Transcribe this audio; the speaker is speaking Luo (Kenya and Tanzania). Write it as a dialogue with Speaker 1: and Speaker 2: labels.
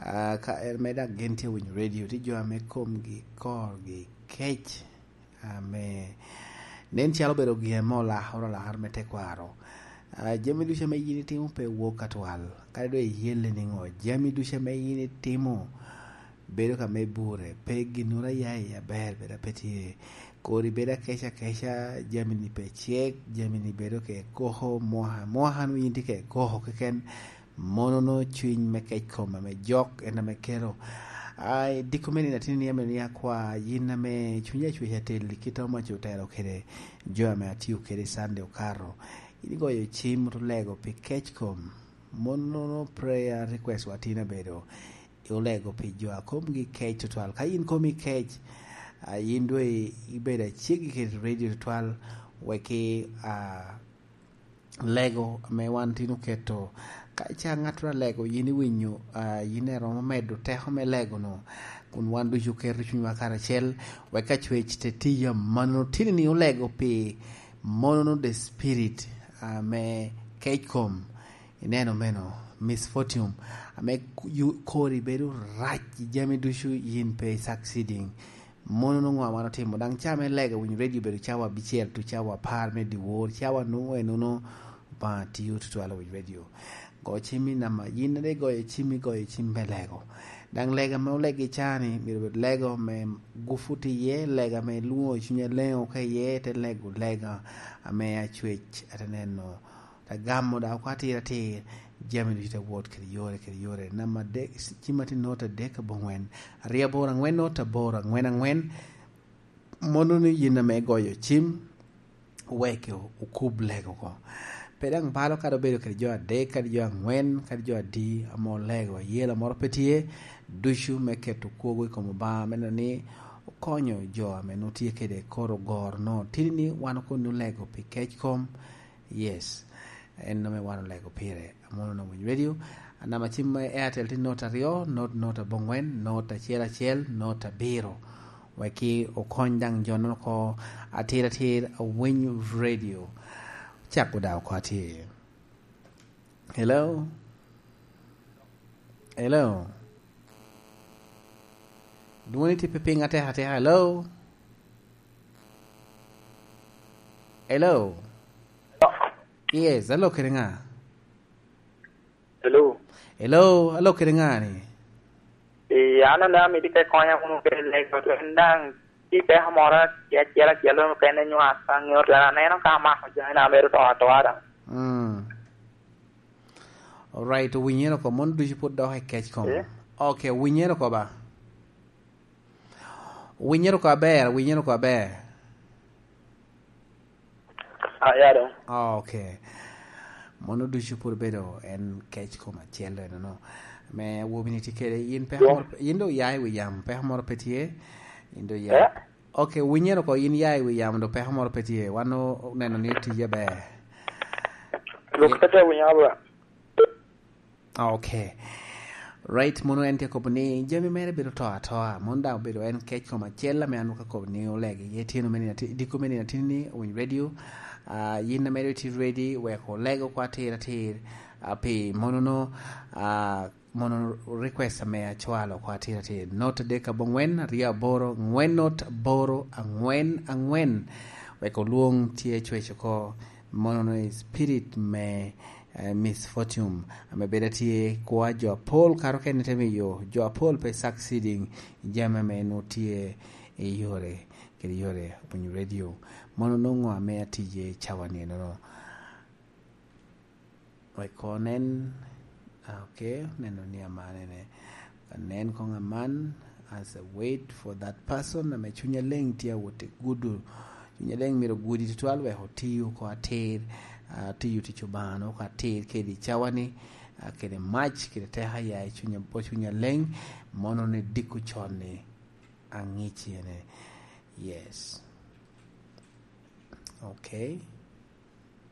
Speaker 1: ka meda gente win radio ti jo ame kom gi kor gi kech ame nen chalo bedo gi mola ora la har mete kwaro jami dusha me yini timo pe woka twal ka do yele ni ngo jami dusha me yini timo bedo ka me bure pe ginura ya ber beda peti kori beda kesha jami ni pe chek jami ni bedo ke koho moha no yindi ke koho ke ken monono chuin me kech koma me jok ena me kero ai dikumeni na tini yame ni kwa yina me chunya chuya teli kita ma chutero kere jo me atiu kere sande okaro inigo yo chim rulego pi kech kom monono prayer request watina bedo ulego pi jo akom gi kech total ka yin komi kech yin dwe ibeda chigi ke radio total weke lego me wantinu keto kacha ng'ato lego yini winyo yine romo medo teho me lego no kun wandu juker chunywa karachel weka chwech te tiya mano tini ni ulego pi mono the spirit me kechkom ineno meno misfortune ame kori bedu rach jami dushu yin pe succeeding mono no ngwa mano timo dang chame lego winyo radio bedu chawa bichel tu chawa par me di wor chawa no ba tiyo tu ala winyo radio go chimi nama yinre go chimi lego dang lega me legi chani mi lego me gufuti ye lega me luo chunya leo ka ye te lego lega ame achwech ataneno ta gammo da kwatira te jami du ta wot kri yore nama de chimati nota de ka bongwen ria bora ngwen nota bora ngwen mono ni yina me go chim weke ukub lego ko pedang balo kado bedo kadi jo de kadi jo ngwen kadi jo di amo lego yela moro petie dushu meketu kogo ko ba menani konyo jo amenutie kede koro gor no tini wan ko nu lego pi kechkom yes en no me wan lego pire amono no win radio ana machim airtel tin nota rio nota bongwen nota chiel nota biro waki o kondang jono ko atira win radio chắc của đào khoa thì hello duani ti peping ate hate hello yes hello kiringa hello kiringa ni
Speaker 2: ana na mi di ka konya kuno ke le ko ndang ti pe hamora ya chelo ke ne nyu asang yor la ne no ka ma ja na meru to ara
Speaker 1: all right winyero ko mon du put do he kech kom okay winyero ko ba winyero ko ber
Speaker 2: ya do
Speaker 1: okay mono du put bedo en kech kom a chelo no me wo miniti kede yin pe yindo yaay wi yam pe hamor petie indo ya okay winyero ko yin yaay wi yam do pe hamor petie wano neno ni tije be
Speaker 2: lokata winyaba
Speaker 1: okay right mono ente ko ni jami mere bedo to monda bedo en kech ko machella me anu ko ni olege yetino meni di ko meni atini win radio yin na mere ti ready we ko lego kwa tira api mono mono request me achwalo kwa tira not de ka bongwen ria boro ngwen not boro angwen we ko luong tie chwecho ko mono spirit me misfortune ame bedati kwa jo Paul karoke netemi yo jo Paul pe succeeding jama me notie yore kiri yore on radio mono nongo ame atije chawani no konen okay neno ni amane ne nen ko ngaman as a wait for that person ame chunya leng tia wote gudu chunya leng miro gudi twalwe hotiu ko ater tiyu tichubano ko ater kedi chawani kede match kede te haya chunya leng mono ne diku chone angichi ne yes okay